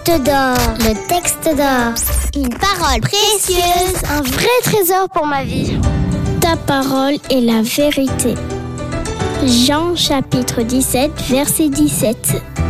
d'or. Le texte d'or. Une parole précieuse. Un vrai trésor pour ma vie. Ta parole est la vérité. Jean chapitre 17, verset 17.